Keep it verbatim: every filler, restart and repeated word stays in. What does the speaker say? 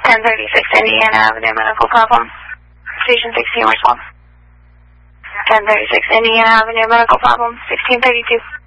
ten thirty-six Indiana Avenue, medical problem. Station sixteen, response. ten thirty-six Indiana Avenue, medical problem. sixteen thirty-two.